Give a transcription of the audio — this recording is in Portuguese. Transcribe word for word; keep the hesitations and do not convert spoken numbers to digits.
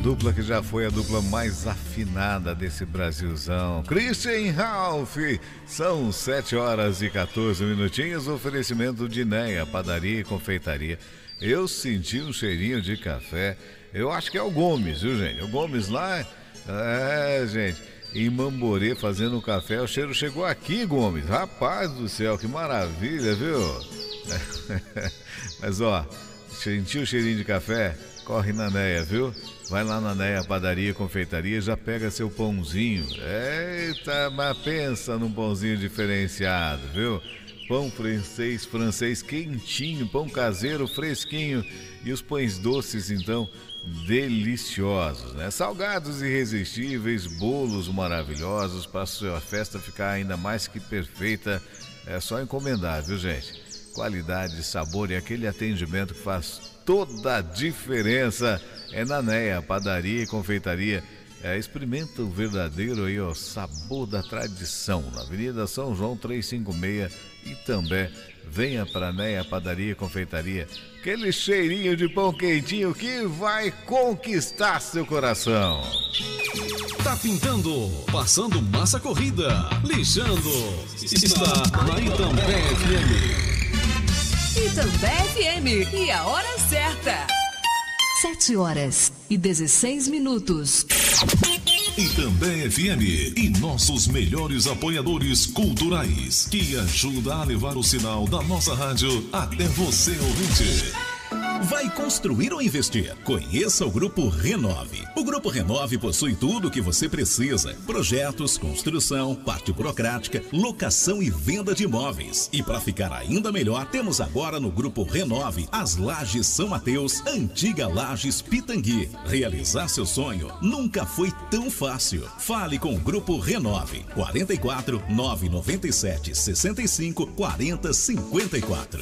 dupla que já foi a dupla mais afinada desse Brasilzão. Christian Ralph. São sete horas e quatorze minutinhos. Oferecimento de Neia, padaria e confeitaria. Eu senti um cheirinho de café. Eu acho que é o Gomes, viu, gente? O Gomes lá, é, gente, em Mamborê fazendo um café. O cheiro chegou aqui, Gomes. Rapaz do céu, que maravilha, viu? Mas, ó, sentiu o cheirinho de café? Corre na Neia, viu? Vai lá na Neia, padaria, confeitaria, já pega seu pãozinho. Eita, mas pensa num pãozinho diferenciado, viu? Pão francês, francês quentinho, pão caseiro fresquinho e os pães doces, então, deliciosos, né? Salgados irresistíveis, bolos maravilhosos para a sua festa ficar ainda mais que perfeita. É só encomendar, viu, gente? Qualidade, sabor e aquele atendimento que faz toda a diferença é na Neia, padaria e confeitaria. É, experimenta o verdadeiro aí, ó, sabor da tradição, na Avenida São João trezentos e cinquenta e seis. E também venha para Neia, padaria e confeitaria, aquele cheirinho de pão quentinho que vai conquistar seu coração. Tá pintando, passando massa corrida, lixando, está na Itambé F M. Itambé F M, e a hora certa. Sete horas e dezesseis minutos. Itambé F M e nossos melhores apoiadores culturais, que ajuda a levar o sinal da nossa rádio até você, ouvinte. Vai construir ou investir? Conheça o Grupo Renove. O Grupo Renove possui tudo o que você precisa: projetos, construção, parte burocrática, locação e venda de imóveis. E para ficar ainda melhor, temos agora no Grupo Renove as Lajes São Mateus, antiga Lajes Pitangui. Realizar seu sonho nunca foi tão fácil. Fale com o Grupo Renove. quarenta e quatro, nove nove sete, sessenta e cinco, quarenta, cinquenta e quatro.